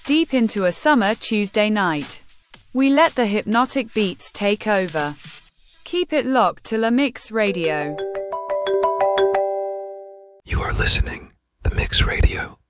deep into a summer Tuesday night. We let the hypnotic beats take over. Keep it locked to La Mix Radio. You are listening, The Mix Radio.